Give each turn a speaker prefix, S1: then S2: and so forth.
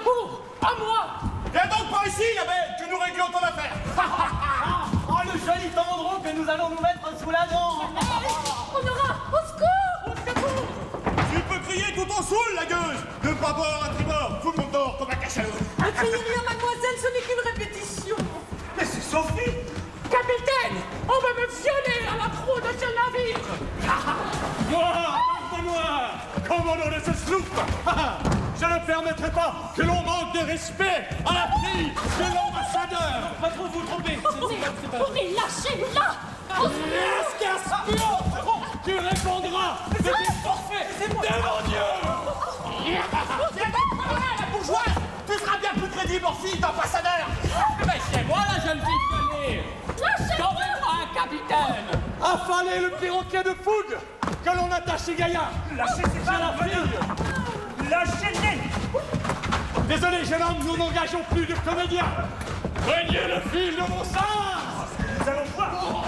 S1: secours! À moi!
S2: Viens donc par ici, la bête, que nous réglions ton affaire.
S3: Oh, le joli tendron que nous allons nous mettre sous la dent.
S1: On aura! Au secours! Au secours!
S2: Tu peux crier tout en saoul, la gueuse. De bâbord à tribord, tout le monde dort comme un cachalot.
S4: Ne criez rien, mademoiselle, ce n'est qu'une répétition.
S2: Mais c'est Sophie.
S1: Capitaine! On va me violer à la proue de ce navire!
S5: Moi, commandant de ce sloop, je ne permettrai pas que l'on manque de respect à la fille de l'ambassadeur.
S3: Pas trop vous tromper. C'est pas...
S1: Mais lâchez-la!
S5: Escaspion, tu répondras de tes forfaits devant Dieu.
S2: Voilà, la bourgeoise. Tu seras bien plus crédible en fille d'ambassadeur.
S1: Mais c'est moi la jeune fille violée! Sauvez-moi, capitaine!
S5: Affalez le perroquet de fougue que l'on attache chez Gaïa.
S2: Lâchez ces
S5: C'est la fille.
S2: Lâchez-les.
S5: Désolé, jeune homme, nous n'engageons plus de comédiens. Prenez le fil de mon sang.
S2: Nous allons voir.